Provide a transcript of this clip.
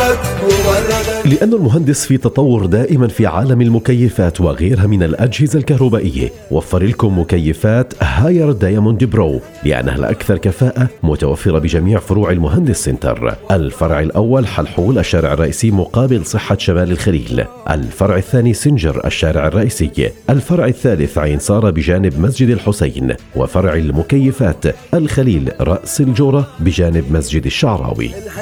لأن المهندس في تطور دائما في عالم المكيفات وغيرها من الأجهزة الكهربائية، وفر لكم مكيفات هاير دايموند برو لأنها الأكثر كفاءة، متوفرة بجميع فروع المهندس سنتر. الفرع الأول حلحول الشارع الرئيسي مقابل صحة شمال الخليل، الفرع الثاني سنجر الشارع الرئيسي، الفرع الثالث عين صارة بجانب مسجد الحسين، وفرع المكيفات الخليل رأس الجورة بجانب مسجد الشعراوي.